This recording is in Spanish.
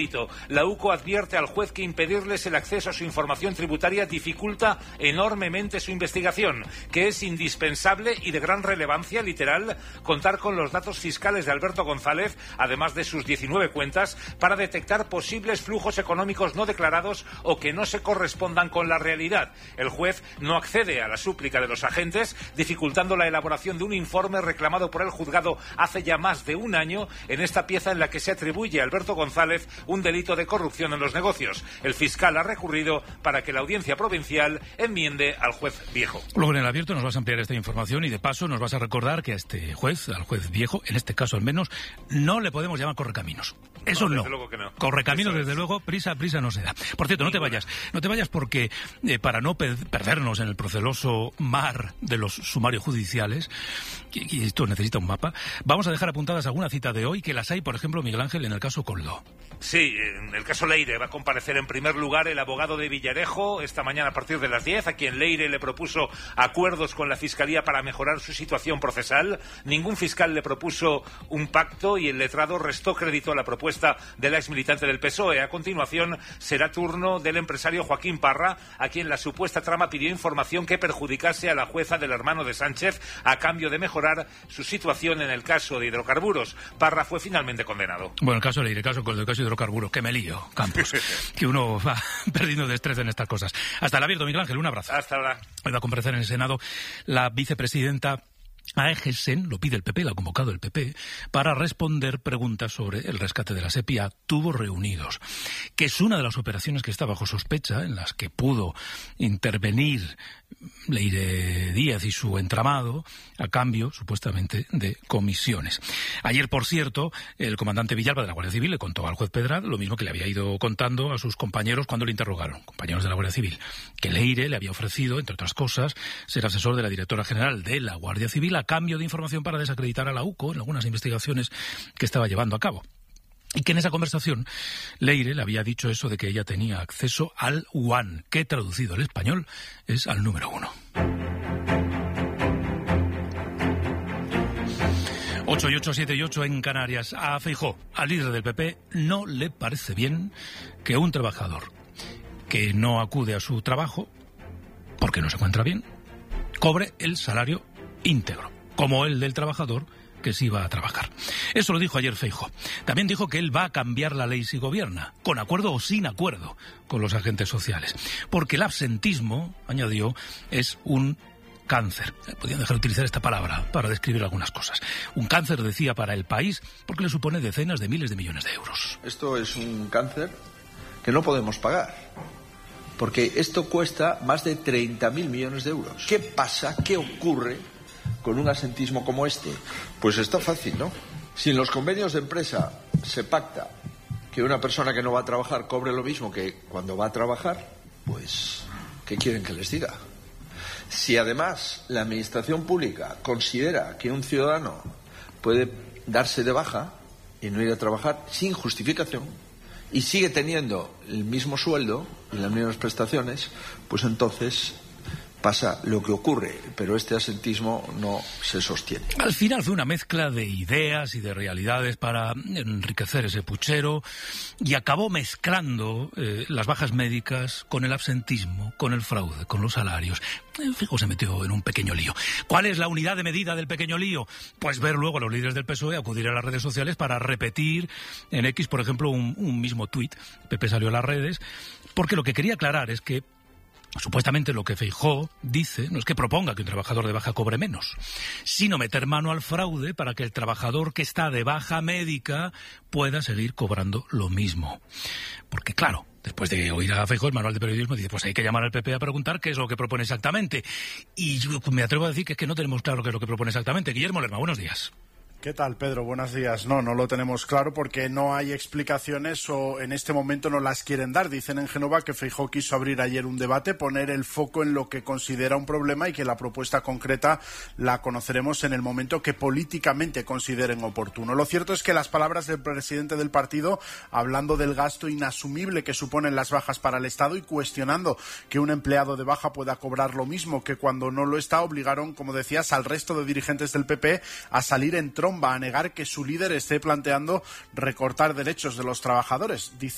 La UCO advierte al juez que impedirles el acceso a su información tributaria dificulta enormemente su investigación, que es indispensable y de gran relevancia, literal, contar con los datos fiscales de Alberto González, además de sus 19 cuentas, para detectar posibles flujos económicos no declarados o que no se correspondan con la realidad. El juez no accede a la súplica de los agentes, dificultando la elaboración de un informe reclamado por el juzgado hace ya más de un año en esta pieza en la que se atribuye a Alberto González un delito de corrupción en los negocios. El fiscal ha recurrido para que la audiencia provincial enmiende al juez Viejo. Luego en el abierto nos vas a ampliar esta información y de paso nos vas a recordar que a este juez, al juez Viejo, en este caso al menos, no le podemos llamar correcaminos. Eso no. Desde luego que no. Correcaminos, desde luego, prisa no se da. Por cierto, no te vayas porque para no perdernos en el proceloso mar de los sumarios judiciales, y esto necesita un mapa, vamos a dejar apuntadas alguna cita de hoy, que las hay, por ejemplo, Miguel Ángel, en el caso Koldo. Sí, en el caso Leire va a comparecer en primer lugar el abogado de Villarejo esta mañana a partir de las 10, a quien Leire le propuso acuerdos con la Fiscalía para mejorar su situación procesal. Ningún fiscal le propuso un pacto y el letrado restó crédito a la propuesta de la exmilitante del PSOE. A continuación será turno del empresario Joaquín Parra, a quien la supuesta trama pidió información que perjudicase a la jueza del hermano de Sánchez a cambio de mejorar su situación en el caso de hidrocarburos. Parra fue finalmente condenado. Bueno, el caso Leire, el caso de hidrocarburos, que me lío, Campos, que uno va perdiendo destreza en estas cosas. Hasta el abierto, Miguel Ángel, un abrazo. Hasta ahora. Hoy va a comparecer en el Senado la vicepresidenta Aegesen, lo pide el PP, lo ha convocado el PP, para responder preguntas sobre el rescate de la SEPI a tubos reunidos, que es una de las operaciones que está bajo sospecha, en las que pudo intervenir Leire Díaz y su entramado a cambio, supuestamente, de comisiones. Ayer, por cierto, el comandante Villalba de la Guardia Civil le contó al juez Pedral lo mismo que le había ido contando a sus compañeros cuando le interrogaron, compañeros de la Guardia Civil, que Leire le había ofrecido, entre otras cosas, ser asesor de la directora general de la Guardia Civil a cambio de información para desacreditar a la UCO en algunas investigaciones que estaba llevando a cabo. Y que en esa conversación Leire le había dicho eso de que ella tenía acceso al UAN, que traducido al español es al número 1. 8 y 8, 7 y 8 en Canarias. A Feijóo, al líder del PP, no le parece bien que un trabajador que no acude a su trabajo porque no se encuentra bien cobre el salario íntegro, como el del trabajador que sí va a trabajar. Eso lo dijo ayer Feijóo. También dijo que él va a cambiar la ley si gobierna, con acuerdo o sin acuerdo con los agentes sociales. Porque el absentismo, añadió, es un cáncer. Podrían dejar de utilizar esta palabra para describir algunas cosas. Un cáncer, decía, para el país, porque le supone decenas de miles de millones de euros. Esto es un cáncer que no podemos pagar, porque esto cuesta más de 30.000 millones de euros. ¿Qué pasa? ¿Qué ocurre con un absentismo como este? Pues está fácil, ¿no? Si en los convenios de empresa se pacta que una persona que no va a trabajar cobre lo mismo que cuando va a trabajar, pues, ¿qué quieren que les diga? Si además la administración pública considera que un ciudadano puede darse de baja y no ir a trabajar sin justificación y sigue teniendo el mismo sueldo y las mismas prestaciones, pues entonces pasa lo que ocurre, pero este absentismo no se sostiene. Al final fue una mezcla de ideas y de realidades para enriquecer ese puchero y acabó mezclando las bajas médicas con el absentismo, con el fraude, con los salarios. Feijóo se metió en un pequeño lío. ¿Cuál es la unidad de medida del pequeño lío? Pues ver luego a los líderes del PSOE acudir a las redes sociales para repetir en X, por ejemplo, un mismo tuit. PP salió a las redes porque lo que quería aclarar es que supuestamente lo que Feijóo dice no es que proponga que un trabajador de baja cobre menos, sino meter mano al fraude para que el trabajador que está de baja médica pueda seguir cobrando lo mismo. Porque claro, después de oír a Feijóo, el manual de periodismo dice, pues hay que llamar al PP a preguntar qué es lo que propone exactamente. Y yo me atrevo a decir que es que no tenemos claro qué es lo que propone exactamente. Guillermo Lerma, buenos días. ¿Qué tal, Pedro? Buenos días. No lo tenemos claro porque no hay explicaciones o en este momento no las quieren dar. Dicen en Génova que Feijóo quiso abrir ayer un debate, poner el foco en lo que considera un problema y que la propuesta concreta la conoceremos en el momento que políticamente consideren oportuno. Lo cierto es que las palabras del presidente del partido, hablando del gasto inasumible que suponen las bajas para el Estado y cuestionando que un empleado de baja pueda cobrar lo mismo que cuando no lo está, obligaron, como decías, al resto de dirigentes del PP a salir en tromba, a negar que su líder esté planteando recortar derechos de los trabajadores. Dice